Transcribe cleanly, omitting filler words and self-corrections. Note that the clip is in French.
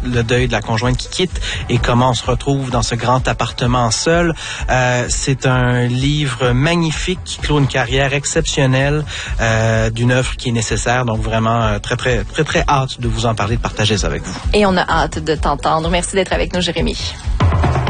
le deuil de la conjointe qui quitte et comment on se retrouve dans ce grand appartement seul. C'est un livre magnifique qui clôt une carrière exceptionnelle d'une œuvre qui est nécessaire. Donc vraiment très hâte de vous en parler, de partager ça avec vous. Et on a hâte de t'entendre. Merci d'être avec nous, Jérémy.